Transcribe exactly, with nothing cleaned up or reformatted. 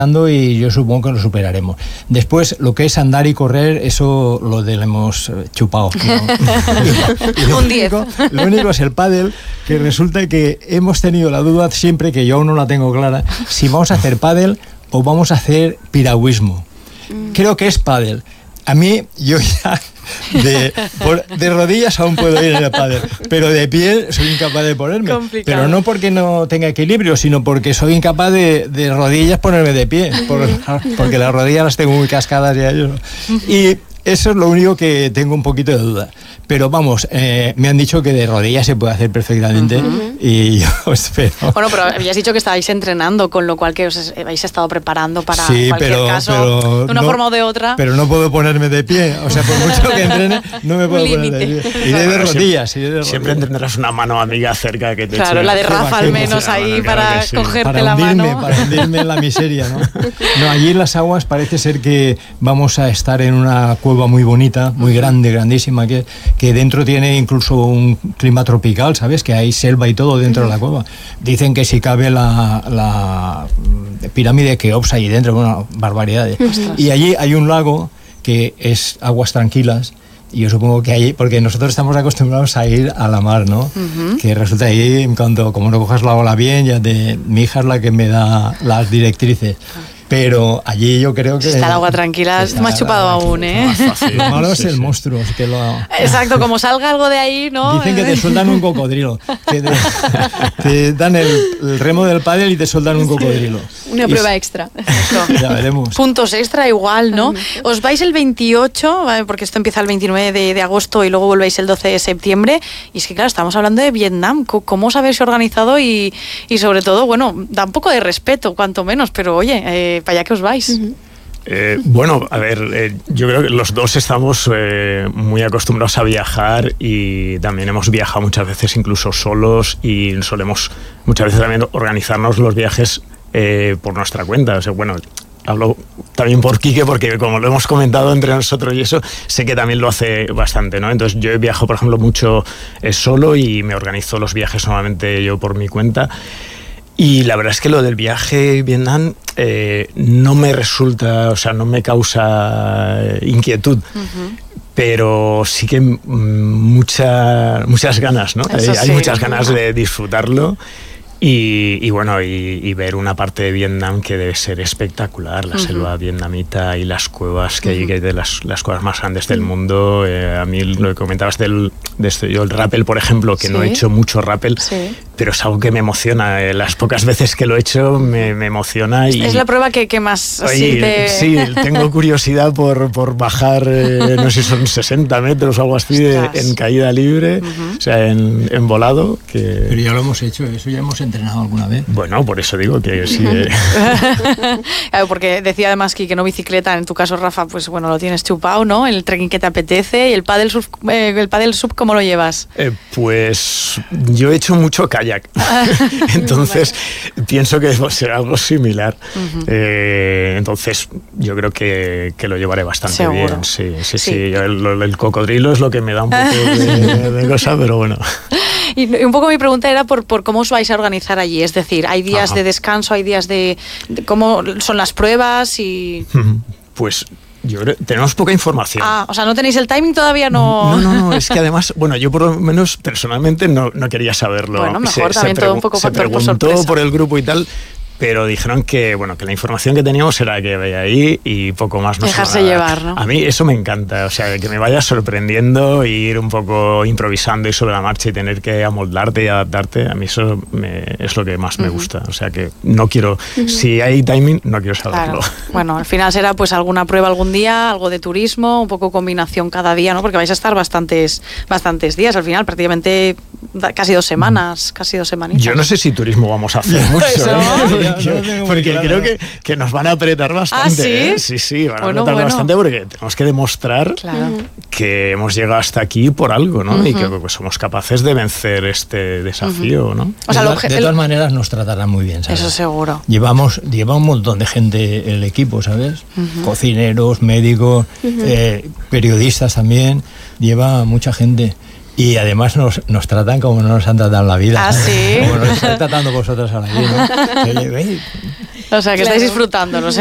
y yo supongo que lo superaremos. Después, lo que es andar y correr, eso lo hemos chupado, ¿no? Un diez. Lo único es el pádel, que resulta que hemos tenido la duda siempre, que yo aún no la tengo clara, si vamos a hacer pádel o vamos a hacer piragüismo. Mm. Creo que es pádel. A mí, yo ya de, por, de rodillas aún puedo ir en el pádel, pero de pie soy incapaz de ponerme. Complicado. Pero no porque no tenga equilibrio, sino porque soy incapaz de, de rodillas ponerme de pie, por, porque las rodillas las tengo muy cascadas ya yo. Y eso es lo único que tengo un poquito de duda. Pero vamos, eh, me han dicho que de rodillas se puede hacer perfectamente, uh-huh. y yo espero. Bueno, pero habías dicho que estabais entrenando, con lo cual que os habéis estado preparando para sí, cualquier pero, caso, pero de una no, forma o de otra. Pero no puedo ponerme de pie, o sea, por mucho que entrene, no me puedo poner de pie. Iré de rodillas, iré de rodillas. Siempre tendrás una mano amiga cerca que te Claro, eche, la de Rafa al menos ahí para claro sí. cogerte para la hundirme, mano. Para hundirme en la miseria, ¿no? No, allí en las aguas parece ser que vamos a estar en una cueva muy bonita, muy grande, grandísima, que, que dentro tiene incluso un clima tropical, ¿sabes? Que hay selva y todo dentro uh-huh. de la cueva. Dicen que si cabe la, la pirámide de Keops ahí dentro, bueno, barbaridades. Uh-huh. Y allí hay un lago que es aguas tranquilas, y yo supongo que ahí, porque nosotros estamos acostumbrados a ir a la mar, ¿no? Uh-huh. Que resulta ahí, cuando, como no cojas la ola bien, ya te, mi hija es la que me da las directrices. Uh-huh. Pero allí yo creo que... Si está el agua tranquila, está más chupado aún, ¿eh? Lo malo es el monstruo. Es que lo... Exacto, como salga algo de ahí, ¿no? Dicen que te sueltan un cocodrilo. Que te, te dan el, el remo del pádel y te sueltan un cocodrilo. Una prueba extra. Exacto. Ya veremos. Puntos extra igual, ¿no? Os vais el veintiocho, porque esto empieza el veintinueve de, de agosto y luego volvéis el doce de septiembre. Y es que, claro, estamos hablando de Vietnam. ¿Cómo os habéis organizado? Y, y sobre todo, bueno, da un poco de respeto, cuanto menos, pero oye... Eh, para allá que os vais. Uh-huh. Eh, bueno, a ver, eh, yo creo que los dos estamos eh, muy acostumbrados a viajar y también hemos viajado muchas veces incluso solos y solemos muchas veces también organizarnos los viajes eh, por nuestra cuenta. O sea, bueno, hablo también por Quique porque como lo hemos comentado entre nosotros y eso, sé que también lo hace bastante, ¿no? Entonces yo he viajado, por ejemplo, mucho eh, solo y me organizo los viajes normalmente yo por mi cuenta. Y la verdad es que lo del viaje a Vietnam eh, no me resulta, o sea, no me causa inquietud, uh-huh. pero sí que mucha, muchas ganas, ¿no? Hay, sí. hay muchas ganas de disfrutarlo. Y, y bueno, y, y ver una parte de Vietnam que debe ser espectacular, la uh-huh. selva vietnamita y las cuevas que uh-huh. hay, que de las, las cuevas más grandes del mundo. Eh, a mí lo que comentabas del, de este, yo el rappel, por ejemplo, que sí. no he hecho mucho rappel, sí. pero es algo que me emociona. Eh, las pocas veces que lo he hecho me, me emociona. Y, es la prueba que, que más así te... Sí, tengo curiosidad por, por bajar, eh, no sé si son sesenta metros o algo así, de, en caída libre, uh-huh. o sea, en, en volado. Que... Pero ya lo hemos hecho, eso ya hemos entrenado alguna vez. Bueno, por eso digo que sí. Eh. Claro, porque decía además que, que no bicicleta, en tu caso, Rafa, pues bueno, lo tienes chupado, ¿no? El trekking que te apetece y el paddle sub, eh, el paddle sub, ¿cómo lo llevas? Eh, pues yo he hecho mucho kayak, entonces vale. pienso que será algo similar. Uh-huh. Eh, entonces yo creo que, que lo llevaré bastante ¿Seguro? bien. Sí, sí, sí. sí. El, el cocodrilo es lo que me da un poco de, de cosa, pero bueno. Y un poco mi pregunta era por, por cómo os vais a organizar allí, es decir, ¿hay días Ajá. de descanso, hay días de, de cómo son las pruebas y...? Pues yo creo tenemos poca información. Ah, o sea, ¿no tenéis el timing todavía? No, no, no, no es que además, bueno, yo por lo menos personalmente no, no quería saberlo. Bueno, mejor se, también se todo un poco se factor por preguntó sorpresa. por el grupo y tal, pero dijeron que, bueno, que la información que teníamos era que vaya ahí y poco más. No Dejarse llevar, ¿no? A mí eso me encanta, o sea, que me vaya sorprendiendo e ir un poco improvisando y sobre la marcha y tener que amoldarte y adaptarte, a mí eso me, es lo que más me uh-huh. gusta, o sea que no quiero, uh-huh. si hay timing, no quiero saberlo. Claro. Bueno, al final será pues alguna prueba algún día, algo de turismo, un poco combinación cada día, ¿no? Porque vais a estar bastantes, bastantes días, al final prácticamente casi dos semanas, casi dos semanitas. Yo no sé si turismo vamos a hacer mucho, ¿eh? Porque, porque claro. creo que, que nos van a apretar bastante. ¿Ah, sí? ¿eh? Sí, sí, van bueno, a apretar bueno. bastante porque tenemos que demostrar claro. que hemos llegado hasta aquí por algo, ¿no? Uh-huh. Y que pues, somos capaces de vencer este desafío, uh-huh. ¿no? O sea, de, de todas maneras nos tratarán muy bien, ¿sabes? Eso seguro. Llevamos, lleva un montón de gente el equipo, ¿sabes? Uh-huh. Cocineros, médicos, uh-huh. eh, periodistas también, lleva mucha gente. Y además nos, nos tratan como no nos han tratado en la vida. ¿Ah, sí? Como nos estáis tratando vosotros ahora aquí, ¿no? O sea, que Claro. estáis disfrutando, ¿no?